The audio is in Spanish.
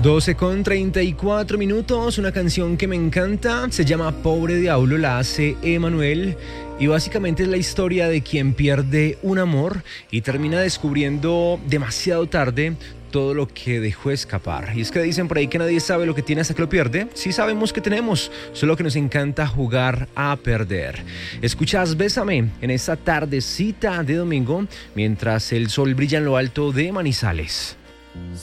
12:34, una canción que me encanta, se llama Pobre Diablo, la hace Emanuel y básicamente es la historia de quien pierde un amor y termina descubriendo demasiado tarde todo lo que dejó escapar. Y es que dicen por ahí que nadie sabe lo que tiene hasta que lo pierde. Sí sabemos que tenemos, solo que nos encanta jugar a perder. Escuchas Bésame en esta tardecita de domingo mientras el sol brilla en lo alto de Manizales.